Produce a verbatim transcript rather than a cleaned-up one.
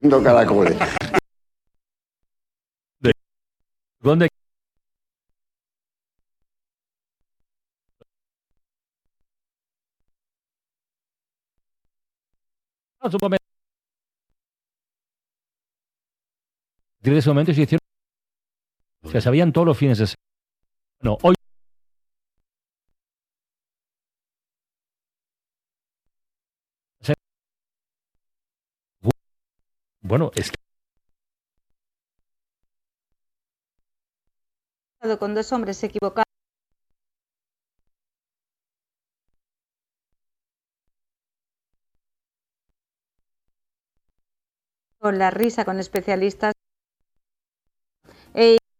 Caracoles. ¿Dónde? En su momento. A partir de ese momento se hicieron. Se sabían todos los fines de semana. No, hoy. Bueno, es que. Con dos hombres equivocados. Con la risa con especialistas. E